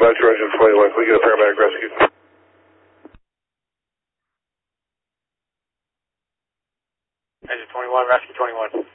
back to engine 21. Can we get a paramedic rescue? Engine 21, rescue 21.